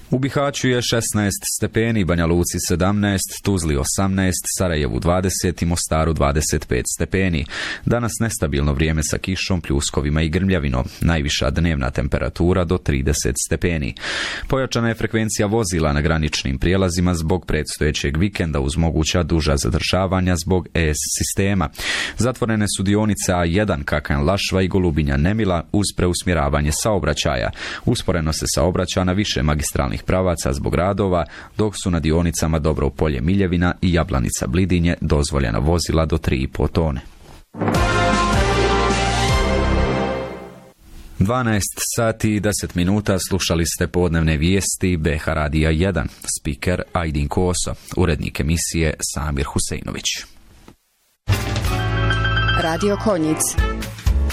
U Bihaću je 16 stepeni, Banja Luci 17, Tuzli 18, Sarajevu 20 i Mostaru 25 stepeni. Danas nestabilno vrijeme sa kišom, pljuskovima i grmljavinom. Najviša dnevna temperatura do 30 stepeni. Pojačana je frekvencija vozila na graničnim prijelazima zbog predstojećeg vikenda uz moguća duža zadržavanja zbog ES sistema. Zatvorene su dionice A1 Kakan Lašva i Golubinja Nemila uz preusmjeravanje saobraćaja. Usporeno se saobraća na više magistralnih pravaca zbog radova, dok su na dionicama Dobro Polje Miljevina i Jablanica Blidinje dozvoljena vozila do 3,5 tone. 12 sati i 10 minuta slušali ste podnevne vijesti BH Radija 1, spiker Ajdin Koso, urednik emisije Samir Huseinović. Radio Konjic.